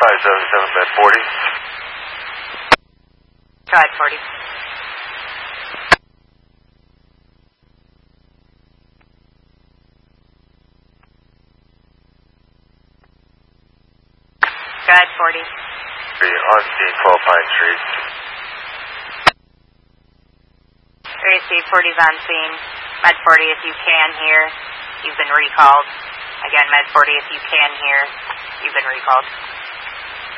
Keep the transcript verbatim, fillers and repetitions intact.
five seven seven, med forty. Go ahead, forty. Go ahead, forty. On scene, twelve Pine Street. Receive, forty's on scene. Med forty, if you can hear, you've been recalled. Again, Med forty, if you can hear, you've been recalled.